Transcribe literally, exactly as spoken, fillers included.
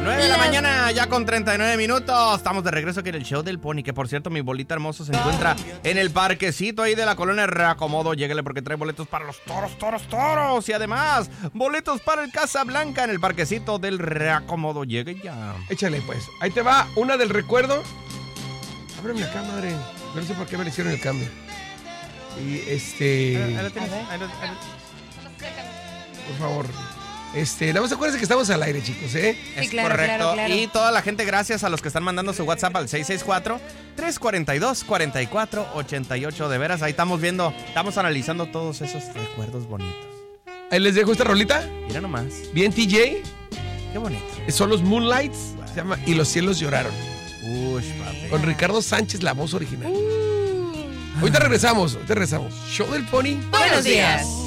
nueve de la mañana, ya con treinta y nueve minutos. Estamos de regreso aquí en el show del Pony. Que por cierto, mi bolita hermoso se encuentra en el parquecito ahí de la colonia Reacomodo. Lléguele porque trae boletos para los toros, toros, toros. Y además, boletos para el Casablanca en el parquecito del Reacomodo. Llegue ya. Échale pues. Ahí te va una del recuerdo. Ábreme acá, madre. No sé por qué me le hicieron el cambio. Y este. Ahí lo tienes, ahí lo- ahí lo- Por favor. Este, nada más acuérdense que estamos al aire, chicos, ¿eh? Es Sí, claro, correcto. claro, claro. Y toda la gente, gracias a los que están mandando su WhatsApp al seis seis cuatro, tres cuatro dos, cuatro cuatro ocho ocho. De veras, ahí estamos viendo, estamos analizando todos esos recuerdos bonitos. Ahí les dejo esta rolita. Mira nomás, Bien, T J. qué bonito. Son los Moonlights. Se llama Y los cielos lloraron. Uy, papi. Con Ricardo Sánchez, la voz original. Ahorita regresamos, ahorita regresamos. Show del Pony. Buenos días.